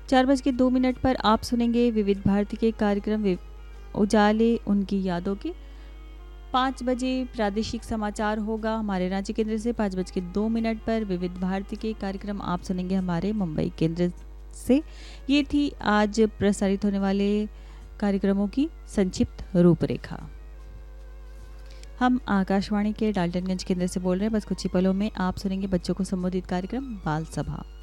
4:02 पर आप सुनेंगे विविध भारती के कार्यक्रम उजाले उनकी यादों के। 5 बजे प्रादेशिक समाचार होगा हमारे रांची केंद्र से। 5:02 पर विविध भारती के कार्यक्रम आप सुनेंगे हमारे मुंबई केंद्र से। ये थी आज प्रसारित होने वाले कार्यक्रमों की संक्षिप्त रूपरेखा। हम आकाशवाणी के डाल्टनगंज केंद्र से बोल रहे हैं। बस कुछ ही पलों में आप सुनेंगे बच्चों को संबोधित कार्यक्रम बाल सभा।